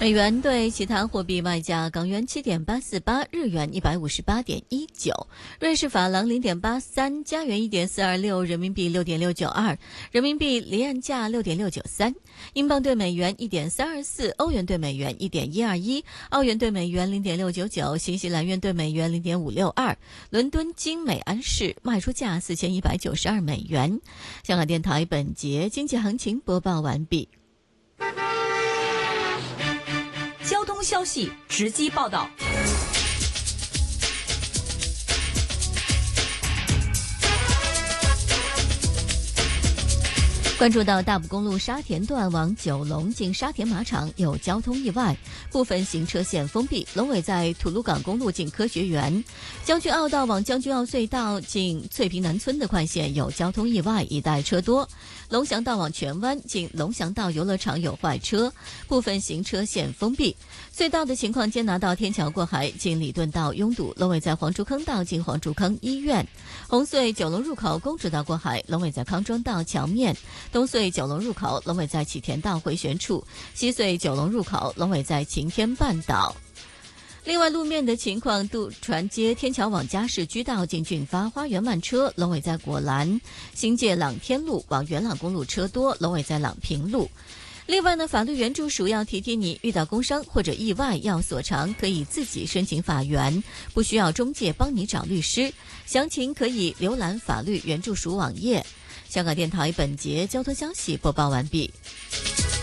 美元对其他货币卖价：港元7.848，日元158.19，瑞士法郎0.83，加元1.426，人民币6.692，人民币离岸价6.693，英镑对美元1.324，欧元对美元1.121，澳元对美元0.699，新西兰元对美元0.562。伦敦金美安市卖出价4192美元。香港电台本节经济行情播报完毕。 交通消息直击报道。 关注到大埔公路沙田段往九龙进沙田马场有交通意外，部分行车线封闭。龙尾在吐露港公路进科学园，将军澳道往将军澳隧道进翠屏南村的快线有交通意外，一带车多。龙翔道往荃湾进龙翔道游乐场有坏车，部分行车线封闭。隧道的情况：坚拿道天桥过海进礼顿道拥堵，龙尾在黄竹坑道进黄竹坑医院。红隧九龙入口公主道过海，龙尾在康庄道桥面。东隧九龙入口，龙尾在启田道回旋处；西隧九龙入口，龙尾在晴天半岛。另外，路面的情况，渡船街天桥往嘉市居道进俊发花园慢车，龙尾在果栏；新界朗天路往元朗公路车多，龙尾在朗平路。另外呢，法律援助署要提提你，遇到工伤或者意外要索偿，可以自己申请法援，不需要中介帮你找律师。详情可以浏览法律援助署网页。香港电台本节交通消息播报完毕。